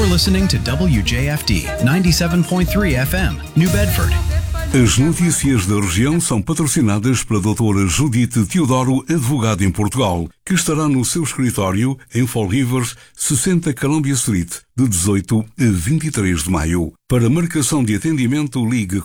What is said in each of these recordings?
listening to WJFD 97.3 FM, New Bedford. As notícias da região são patrocinadas pela doutora Judite Teodoro, advogada em Portugal, que estará no seu escritório em Fall Rivers, 60 Columbia Street, de 18 a 23 de maio. Para marcação de atendimento, ligue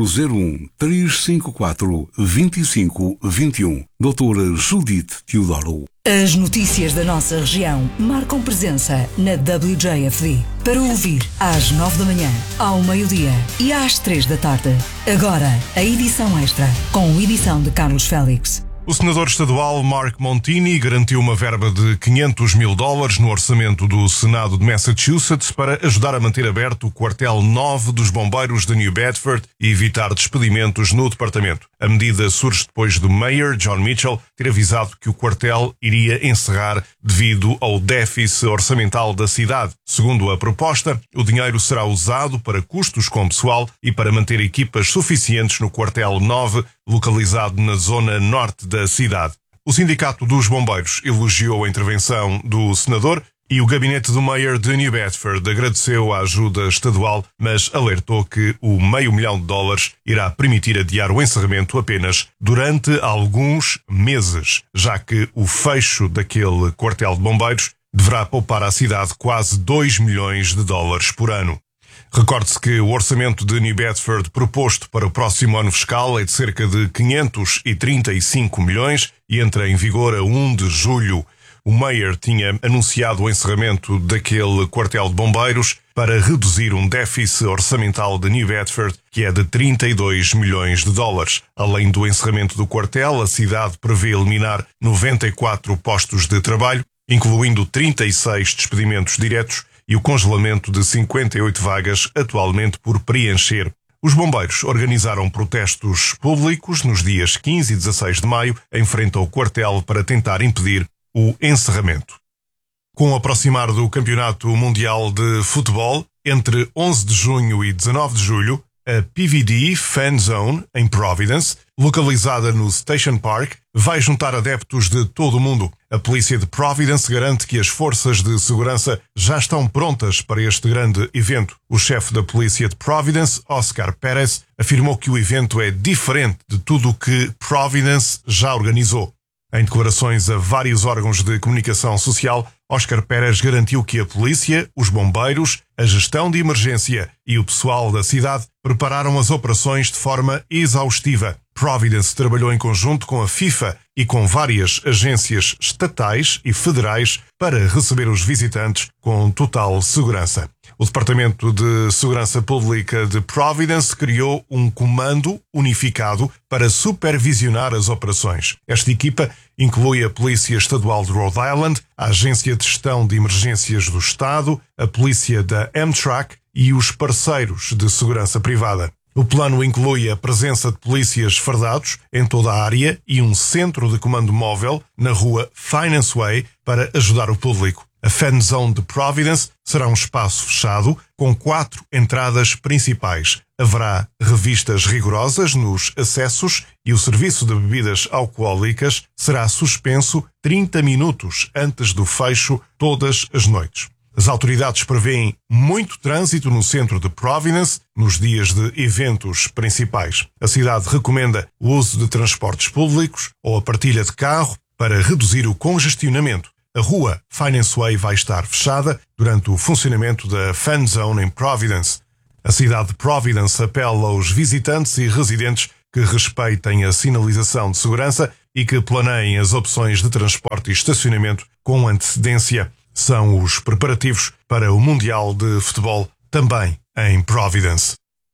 401-354-2521. Doutora Judite Teodoro. As notícias da nossa região marcam presença na WJFD. Para ouvir às 9 da manhã, ao meio-dia e às 3 da tarde. Agora, a edição extra, com edição de Carlos Félix. O senador estadual Mark Montini garantiu uma verba de $500 mil no orçamento do Senado de Massachusetts para ajudar a manter aberto o quartel 9 dos bombeiros de New Bedford e evitar despedimentos no departamento. A medida surge depois do Mayor, John Mitchell, ter avisado que o quartel iria encerrar devido ao déficit orçamental da cidade. Segundo a proposta, o dinheiro será usado para custos com pessoal e para manter equipas suficientes no quartel 9, localizado na zona norte da cidade. O Sindicato dos Bombeiros elogiou a intervenção do senador e o gabinete do Mayor de New Bedford agradeceu a ajuda estadual, mas alertou que o $500 mil irá permitir adiar o encerramento apenas durante alguns meses, já que o fecho daquele quartel de bombeiros deverá poupar à cidade quase $2 milhões por ano. Recorde-se que o orçamento de New Bedford proposto para o próximo ano fiscal é de cerca de 535 milhões e entra em vigor a 1 de julho. O Mayor tinha anunciado o encerramento daquele quartel de bombeiros para reduzir um déficit orçamental de New Bedford que é de $32 milhões. Além do encerramento do quartel, a cidade prevê eliminar 94 postos de trabalho, incluindo 36 despedimentos diretos e o congelamento de 58 vagas atualmente por preencher. Os bombeiros organizaram protestos públicos nos dias 15 e 16 de maio em frente ao quartel para tentar impedir o encerramento. Com o aproximar do Campeonato Mundial de Futebol, entre 11 de junho e 19 de julho, a PVD Fan Zone, em Providence, localizada no Station Park, vai juntar adeptos de todo o mundo. A polícia de Providence garante que as forças de segurança já estão prontas para este grande evento. O chefe da polícia de Providence, Oscar Pérez, afirmou que o evento é diferente de tudo o que Providence já organizou. Em declarações a vários órgãos de comunicação social, Oscar Pérez garantiu que a polícia, os bombeiros, a gestão de emergência e o pessoal da cidade prepararam as operações de forma exaustiva. Providence trabalhou em conjunto com a FIFA e com várias agências estatais e federais para receber os visitantes com total segurança. O Departamento de Segurança Pública de Providence criou um comando unificado para supervisionar as operações. Esta equipa inclui a Polícia Estadual de Rhode Island, a Agência de Gestão de Emergências do Estado, a Polícia da Amtrak e os parceiros de segurança privada. O plano inclui a presença de polícias fardados em toda a área e um centro de comando móvel na rua Finance Way para ajudar o público. A Fan Zone de Providence será um espaço fechado com 4 entradas principais. Haverá revistas rigorosas nos acessos e o serviço de bebidas alcoólicas será suspenso 30 minutos antes do fecho todas as noites. As autoridades prevêem muito trânsito no centro de Providence nos dias de eventos principais. A cidade recomenda o uso de transportes públicos ou a partilha de carro para reduzir o congestionamento. A rua Finance Way vai estar fechada durante o funcionamento da Fan Zone em Providence. A cidade de Providence apela aos visitantes e residentes que respeitem a sinalização de segurança e que planeiem as opções de transporte e estacionamento com antecedência. São os preparativos para o Mundial de Futebol, também em Providence.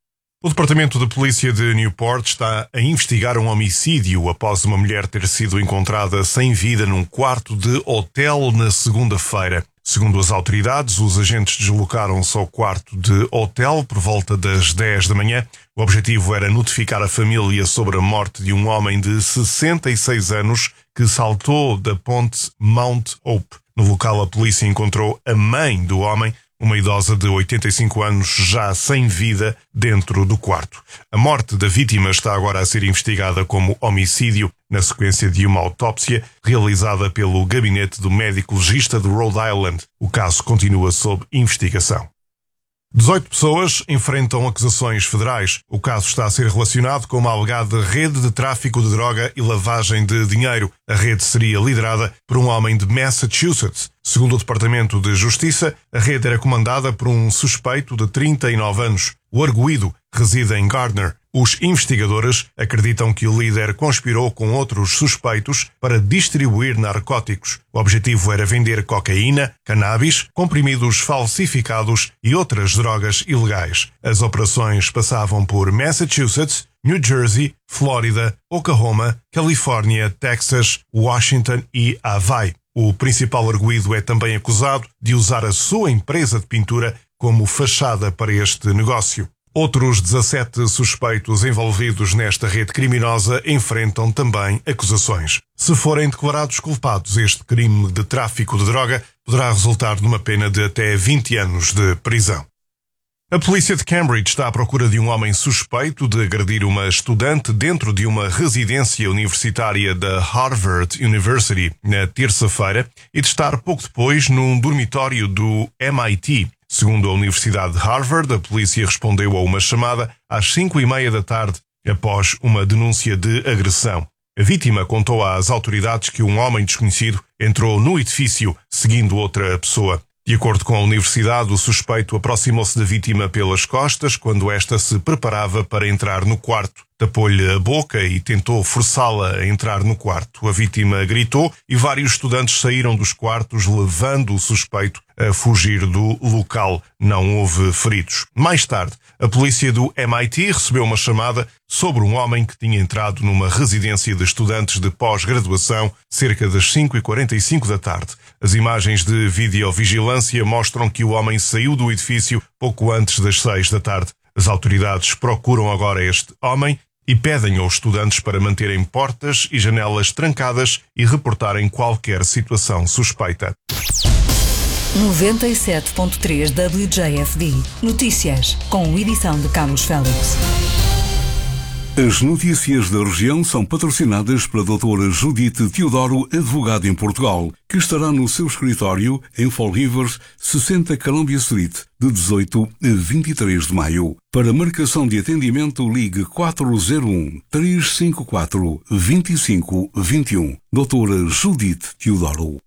O Departamento de Polícia de Newport está a investigar um homicídio após uma mulher ter sido encontrada sem vida num quarto de hotel na segunda-feira. Segundo as autoridades, os agentes deslocaram-se ao quarto de hotel por volta das 10 da manhã. O objetivo era notificar a família sobre a morte de um homem de 66 anos que saltou da ponte Mount Hope. No local, a polícia encontrou a mãe do homem, uma idosa de 85 anos já sem vida, dentro do quarto. A morte da vítima está agora a ser investigada como homicídio na sequência de uma autópsia realizada pelo gabinete do médico legista de Rhode Island. O caso continua sob investigação. 18 pessoas enfrentam acusações federais. O caso está a ser relacionado com uma alegada rede de tráfico de droga e lavagem de dinheiro. A rede seria liderada por um homem de Massachusetts. Segundo o Departamento de Justiça, a rede era comandada por um suspeito de 39 anos. O arguido reside em Gardner. Os investigadores acreditam que o líder conspirou com outros suspeitos para distribuir narcóticos. O objetivo era vender cocaína, cannabis, comprimidos falsificados e outras drogas ilegais. As operações passavam por Massachusetts, New Jersey, Flórida, Oklahoma, Califórnia, Texas, Washington e Hawaii. O principal arguido é também acusado de usar a sua empresa de pintura como fachada para este negócio. Outros 17 suspeitos envolvidos nesta rede criminosa enfrentam também acusações. Se forem declarados culpados, este crime de tráfico de droga poderá resultar numa pena de até 20 anos de prisão. A polícia de Cambridge está à procura de um homem suspeito de agredir uma estudante dentro de uma residência universitária da Harvard University na terça-feira e de estar pouco depois num dormitório do MIT. Segundo a Universidade de Harvard, a polícia respondeu a uma chamada às 5:30 da tarde após uma denúncia de agressão. A vítima contou às autoridades que um homem desconhecido entrou no edifício seguindo outra pessoa. De acordo com a universidade, o suspeito aproximou-se da vítima pelas costas quando esta se preparava para entrar no quarto. Tapou-lhe a boca e tentou forçá-la a entrar no quarto. A vítima gritou e vários estudantes saíram dos quartos, levando o suspeito a fugir do local. Não houve feridos. Mais tarde, a polícia do MIT recebeu uma chamada sobre um homem que tinha entrado numa residência de estudantes de pós-graduação cerca das 5:45 da tarde. As imagens de videovigilância mostram que o homem saiu do edifício pouco antes das 6 da tarde. As autoridades procuram agora este homem e pedem aos estudantes para manterem portas e janelas trancadas e reportarem qualquer situação suspeita. 97.3 WJFD. Notícias, com edição de Carlos Félix. As notícias da região são patrocinadas pela doutora Judite Teodoro, advogada em Portugal, que estará no seu escritório em Fall Rivers, 60 Columbia Street, de 18 a 23 de maio. Para marcação de atendimento, ligue 401-354-2521. Doutora Judite Teodoro.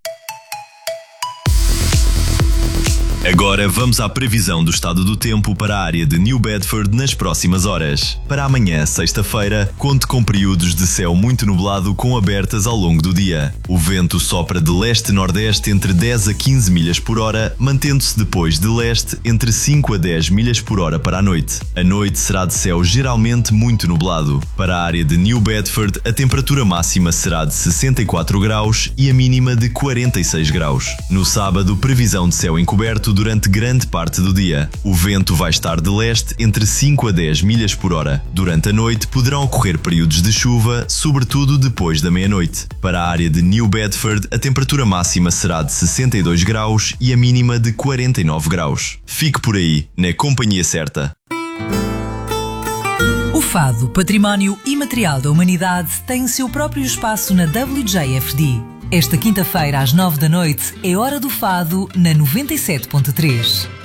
Agora vamos à previsão do estado do tempo para a área de New Bedford nas próximas horas. Para amanhã, sexta-feira, conte com períodos de céu muito nublado com abertas ao longo do dia. O vento sopra de leste-nordeste entre 10 a 15 milhas por hora, mantendo-se depois de leste entre 5 a 10 milhas por hora para a noite. A noite será de céu geralmente muito nublado. Para a área de New Bedford, a temperatura máxima será de 64 graus e a mínima de 46 graus. No sábado, previsão de céu encoberto durante grande parte do dia. O vento vai estar de leste entre 5 a 10 milhas por hora. Durante a noite poderão ocorrer períodos de chuva, sobretudo depois da meia-noite. Para a área de New Bedford, a temperatura máxima será de 62 graus e a mínima de 49 graus. Fique por aí, na companhia certa. O Fado, Património Imaterial da Humanidade, tem o seu próprio espaço na WJFD. Esta quinta-feira, às 9 da noite, é Hora do Fado, na 97.3.